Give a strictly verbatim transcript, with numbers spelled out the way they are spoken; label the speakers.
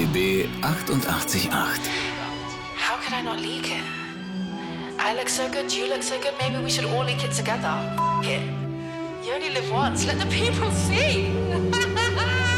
Speaker 1: B achtundachtzig Komma acht.
Speaker 2: How could I not leak it? I look so good, you look so good, maybe we should all leak it together. F it. You only live once, let the people see.